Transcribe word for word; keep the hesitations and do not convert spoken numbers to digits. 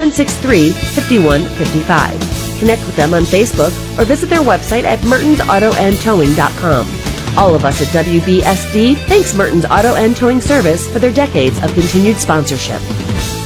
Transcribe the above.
seven six three, five one five five. Connect with them on Facebook or visit their website at mertens auto and towing dot com. All of us at W B S D thanks Mertens Auto and Towing Service for their decades of continued sponsorship.